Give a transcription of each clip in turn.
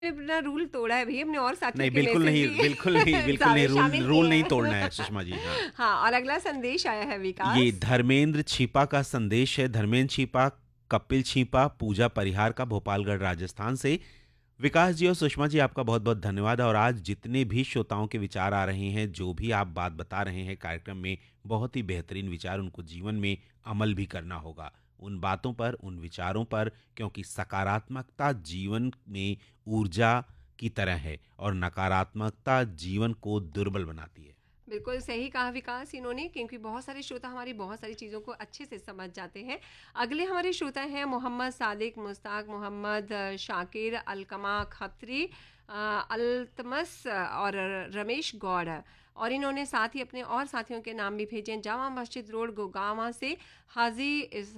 अपना रूल तोड़ा है भई अपने और साथियों नहीं, के लिए बिल्कुल से नहीं, भी बिल्कुल नहीं, बिल्कुल नहीं, ज़्यादा रूल शामिल रूल किए नहीं हैं। तोड़ना है सुषमा जी, हाँ। हाँ, और अगला संदेश आया है ये विकास। धर्मेंद्र छिपा का संदेश है। धर्मेंद्र छिपा, कपिल छिपा, पूजा परिहार का भोपालगढ़ राजस्थान से। विकास जी और सुषमा जी, आपका बहुत बहुत धन्यवाद। और आज जितने भी श्रोताओं के विचार आ रहे हैं, जो भी आप बात बता रहे हैं कार्यक्रम में, बहुत ही बेहतरीन विचार, उनको जीवन में अमल भी करना होगा उन बातों पर, उन विचारों पर, क्योंकि सकारात्मकता जीवन में ऊर्जा की तरह है और नकारात्मकता जीवन को दुर्बल बनाती है। बिल्कुल सही कहा विकास इन्होंने, क्योंकि बहुत सारे श्रोता हमारी बहुत सारी चीज़ों को अच्छे से समझ जाते हैं। अगले हमारे श्रोता हैं मोहम्मद सादिक, मुश्ताक मोहम्मद, शाकिर, अलकमा खत्री, अल्तमस और रमेश गौड़। और इन्होंने साथ ही अपने और साथियों के नाम भी भेजे हैं। जामा मस्जिद रोड गुगावा से हाजी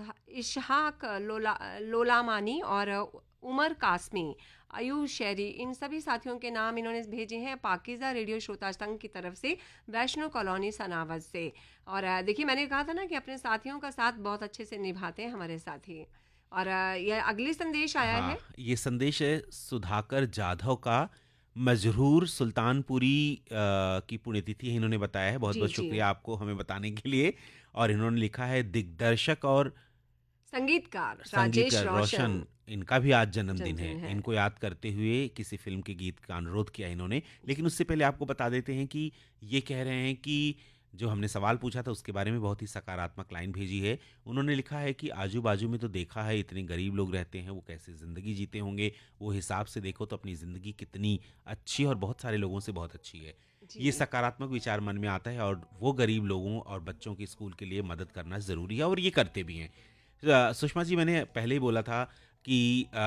इशहाक लोलामानी और उमर कासमी, आयुष शहरी, इन सभी साथियों के नाम इन्होंने भेजे हैं पाकिज़ा रेडियो श्रोता संघ की तरफ से, वैष्णो कॉलोनी सनावद से। और देखिए, मैंने कहा था ना कि अपने साथियों का साथ बहुत अच्छे से निभाते हैं हमारे साथी। और यह अगली संदेश आया हाँ, है। ये संदेश है सुधाकर जाधव का। मजरूर सुल्तानपुरी की पुण्यतिथि है, इन्होंने बताया है। बहुत जी बहुत जी, शुक्रिया आपको हमें बताने के लिए। और इन्होंने लिखा है दिग्दर्शक और संगीतकार राजेश संगीतकार रोशन रोशन, इनका भी आज जन्मदिन है। जन्मदिन है। इनको याद करते हुए किसी फिल्म के गीत का अनुरोध किया इन्होंने। लेकिन उससे पहले आपको बता देते हैं कि ये कह रहे हैं कि जो हमने सवाल पूछा था उसके बारे में बहुत ही सकारात्मक लाइन भेजी है। उन्होंने लिखा है कि आजू बाजू में तो देखा है इतने गरीब लोग रहते हैं, वो कैसे ज़िंदगी जीते होंगे। वो हिसाब से देखो तो अपनी ज़िंदगी कितनी अच्छी और बहुत सारे लोगों से बहुत अच्छी है। ये जी, सकारात्मक विचार मन में आता है और वो गरीब लोगों और बच्चों की स्कूल के लिए मदद करना ज़रूरी है और ये करते भी हैं। सुषमा जी, मैंने पहले ही बोला था कि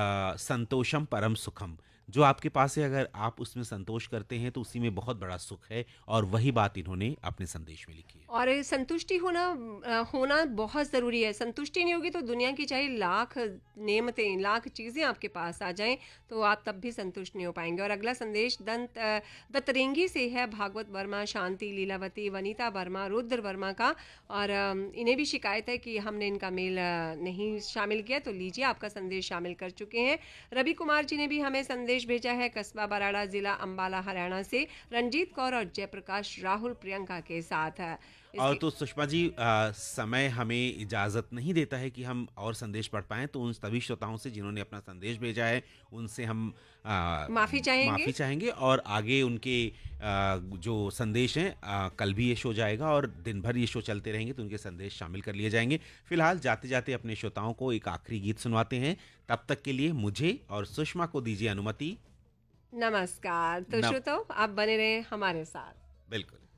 संतोषम परम सुखम। जो आपके पास है, अगर आप उसमें संतोष करते हैं तो उसी में बहुत बड़ा सुख है। और वही बात इन्होंने अपने संदेश में लिखी है। और संतुष्टि होना बहुत ज़रूरी है। संतुष्टि नहीं होगी तो दुनिया की चाहे लाख नेमतें, लाख चीज़ें आपके पास आ जाएं, तो आप तब भी संतुष्ट नहीं हो पाएंगे। और अगला संदेश दत्तरेंगी से है, भागवत वर्मा, शांति, लीलावती, वनीता वर्मा, रुद्र वर्मा का। और इन्हें भी शिकायत है कि हमने इनका मेल नहीं शामिल किया, तो लीजिए आपका संदेश शामिल कर चुके हैं। रवि कुमार जी ने भी हमें संदेश भेजा है, कस्बा बराड़ा, ज़िला अम्बाला, हरियाणा से, रंजीत कौर और जयप्रकाश राहुल प्रियंका के साथ। और इसके तो सुषमा जी, समय हमें इजाज़त नहीं देता है कि हम और संदेश पढ़ पाएँ, तो उन सभी श्रोताओं से जिन्होंने अपना संदेश भेजा है, उनसे हम माफ़ी चाहेंगे। माफ़ी चाहेंगे। और आगे उनके जो संदेश हैं, कल भी ये शो जाएगा और दिन भर ये शो चलते रहेंगे, तो उनके संदेश शामिल कर लिए जाएंगे। फिलहाल जाते-जाते अपने श्रोताओं को एक आखिरी गीत सुनवाते हैं। तब तक के लिए मुझे और सुषमा को दीजिए अनुमति। नमस्कार। तो न श्रोताओं, आप बने रहें हमारे साथ। बिल्कुल।